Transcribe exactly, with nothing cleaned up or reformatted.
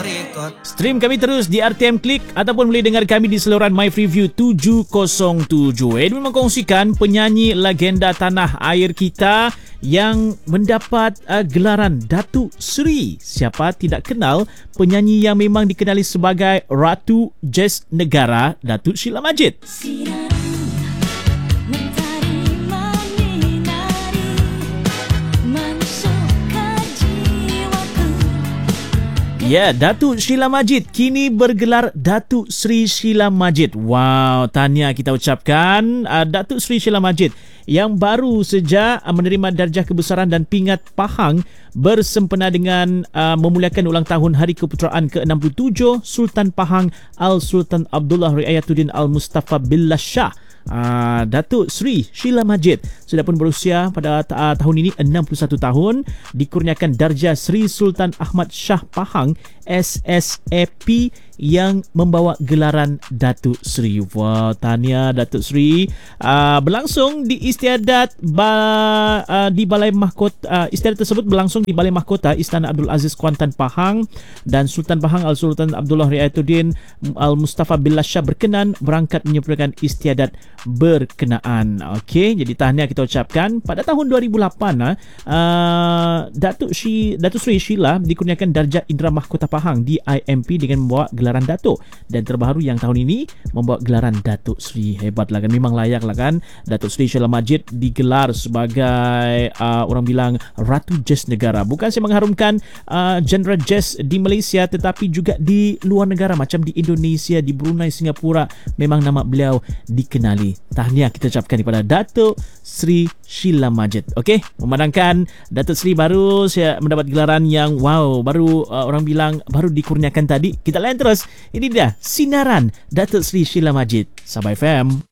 Stream kami terus di R T M Click ataupun boleh dengar kami di saluran My Freeview tujuh kosong tujuh. Edwin mengkongsikan penyanyi legenda tanah air kita yang mendapat uh, gelaran Datuk Seri. Siapa tidak kenal penyanyi yang memang dikenali sebagai Ratu Jazz Negara, Datuk Sheila Majid. Ya, yeah, Datuk Sheila Majid kini bergelar Datuk Seri Sheila Majid. Wow, tahniah kita ucapkan uh, Datuk Seri Sheila Majid yang baru saja uh, menerima darjah kebesaran dan pingat Pahang bersempena dengan uh, memuliakan ulang tahun Hari Keputeraan ke enam puluh tujuh Sultan Pahang Al-Sultan Abdullah Riayatuddin Al-Mustafa Billah Shah. Uh, Datuk Seri Sheila Majid sudah pun berusia pada uh, tahun ini enam puluh satu tahun, dikurniakan darjah Seri Sultan Ahmad Shah Pahang S S A P yang membawa gelaran Datuk Seri. Wah, tahniah Datuk Seri. Uh, berlangsung di istiadat ba, uh, di Balai Mahkota. Uh, istiadat tersebut berlangsung di Balai Mahkota Istana Abdul Aziz Kuantan Pahang, dan Sultan Pahang Al-Sultan Abdullah Riayatuddin Al-Mustafa Billah Shah berkenan berangkat menyempurnakan istiadat berkenaan. Okey, jadi tahniah kita ucapkan. Pada tahun dua ribu lapan, uh, Datuk Sri Datuk Seri Sheila dikurniakan darjah Indra Mahkota Pahang di I M P dengan membawa gelaran Datuk, dan terbaru yang tahun ini membawa gelaran Datuk Seri. Hebatlah kan, memang layak lah kan Datuk Seri Sheila Majid digelar sebagai uh, orang bilang Ratu Jazz Negara. Bukan saya mengharumkan uh, genre jazz di Malaysia, tetapi juga di luar negara macam di Indonesia, di Brunei, Singapura, memang nama beliau dikenali. Tahniah kita ucapkan kepada Datuk Seri Sheila Majid. Okey, memandangkan Datuk Seri baru saya mendapat gelaran yang wow, baru uh, orang bilang baru dikurniakan tadi. Kita layan terus. Ini dia sinaran Datuk Seri Sheila Majid. Sabah F M.